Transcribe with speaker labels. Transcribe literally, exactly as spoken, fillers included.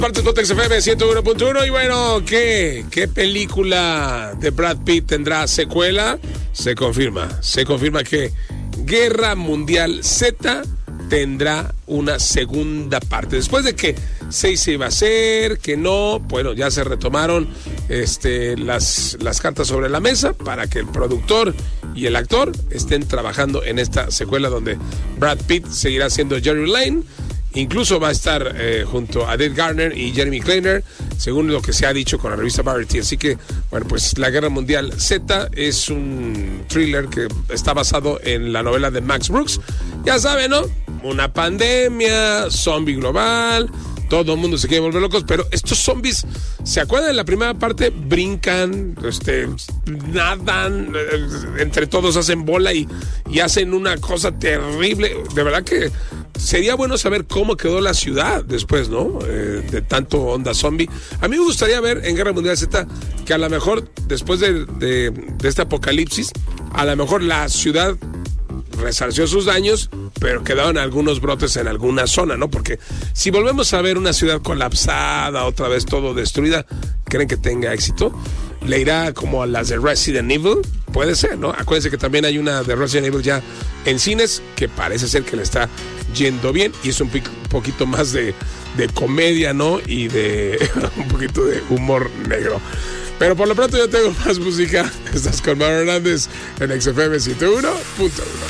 Speaker 1: Partes X F M ciento uno punto uno. Y bueno, ¿qué? ¿Qué película de Brad Pitt tendrá secuela? Se confirma, se confirma que Guerra Mundial Z tendrá una segunda parte. Después de que seis se iba a hacer, que no, bueno, ya se retomaron este, las, las cartas sobre la mesa para que el productor y el actor estén trabajando en esta secuela donde Brad Pitt seguirá siendo Jerry Lane. Incluso va a estar eh, junto a Dave Garner y Jeremy Kleiner, según lo que se ha dicho con la revista Variety. Así que, bueno, pues La Guerra Mundial Z es un thriller que está basado en la novela de Max Brooks. Ya saben, ¿no? Una pandemia, zombie global, todo el mundo se quiere volver locos, pero estos zombies, ¿se acuerdan de la primera parte? Brincan, este, nadan, eh, entre todos hacen bola y, y hacen una cosa terrible. De verdad que sería bueno saber cómo quedó la ciudad después, ¿no? Eh, de tanto onda zombie. A mí me gustaría ver en Guerra Mundial Z que a lo mejor después de, de, de este apocalipsis, a lo mejor la ciudad resarció sus daños, pero quedaron algunos brotes en alguna zona, ¿no? Porque si volvemos a ver una ciudad colapsada, otra vez todo destruida, ¿creen que tenga éxito? ¿Le irá como a las de Resident Evil? Puede ser, ¿no? Acuérdense que también hay una de Resident Evil ya en cines que parece ser que le está yendo bien y es un poquito más de, de comedia, ¿no? Y de un poquito de humor negro. Pero por lo pronto yo tengo más música. Estás con Mauro Hernández en X F M ciento uno punto uno.